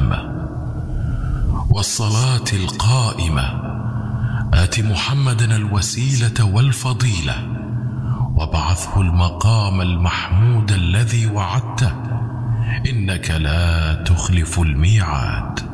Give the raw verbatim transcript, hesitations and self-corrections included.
التامة والصلاة القائمة آت محمدا الوسيلة والفضيلة وابعثه المقام المحمود الذي وعدته إنك لا تخلف الميعاد.